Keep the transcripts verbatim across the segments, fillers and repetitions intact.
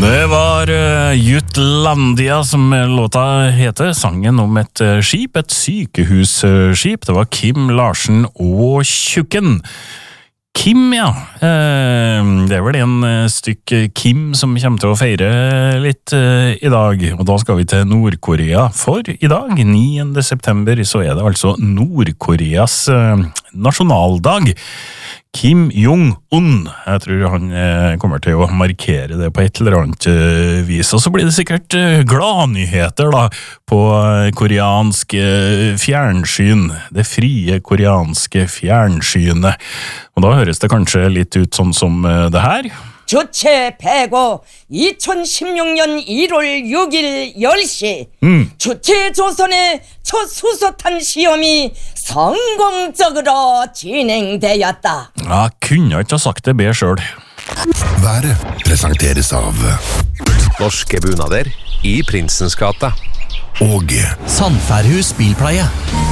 Det var uh, Jutlandia som låta heter, sangen om et uh, skip, et sykehusskip. Det var Kim Larsen og Tjukken. Kim, ja. Uh, det er vel en uh, stykk Kim som kommer til å feire litt uh, i dag. Og da skal vi til Nord-Korea, for i dag, niende september, så er det altså Nord-Koreas uh, nasjonaldag. Kim Jong-un, jeg tror han eh, kommer til å markere det på et eller annet eh, vis, og så blir det sikkert eh, gladnyheter da, på eh, koreansk eh, fjernsyn, det frie koreanske fjernsynet, og da høres det kanskje litt ut sånn som eh, det her. 주체 백오 이천십육 년 일월 육일 열 시 음. 주체 조선의 첫 수소탄 시험이 성공적으로 진행되었다. Ja, kunne jeg ikke ha sagt det bedre selv. Været presenteres av Norske bunader i Prinsens gate. Og Sandfærhus bilpleie.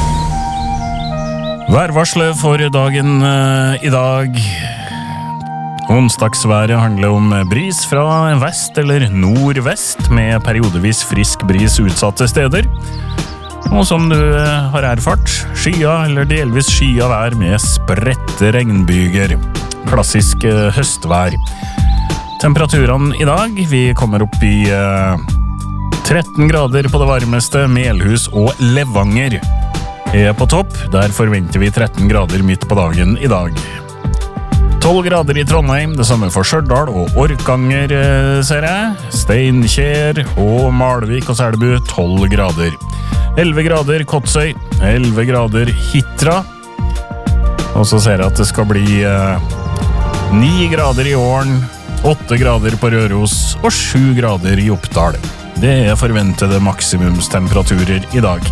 Værvarslet for dagen uh, i dag. Onsdagsværet handler om bris fra vest eller nordvest med periodevis frisk bris utsatte steder. Og som du har erfart, skya eller delvis skya vær med spredte regnbyger. Klassisk høstvær. Temperaturene i dag, vi kommer opp i uh, tretten grader på det varmeste, Melhus og Levanger er på topp. Der forventer vi tretten grader midt på dagen i dag. tolv grader i Trondheim, det samme for Stjørdal og Orkanger, ser jeg. Steinkjer og Malvik og Selbu, tolv grader. elleve grader Kotsøy, elleve grader Hitra. Og så ser jeg at det skal bli eh, ni grader i Åren, åtte grader på Røros og sju grader i Oppdal. Det er forventede maksimumstemperaturer i dag.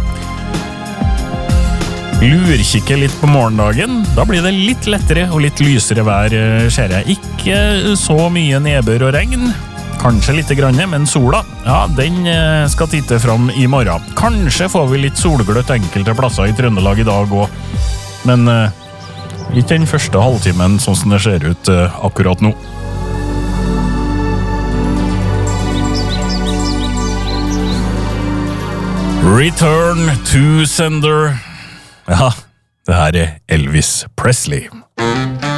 Lurkikke litt på morgendagen, da blir det litt lettere og litt lysere vær, ser jeg. Ikke så mye nedbør og regn, kanskje litt grann, men sola, ja, den skal titte fram i morgen. Kanskje får vi litt solgløtt enkelte plasser i Trøndelag i dag også, men uh, ikke den første halvtimen sånn som det ser ut uh, akkurat nå. Return to Sender. Ja, det her er Elvis Presley.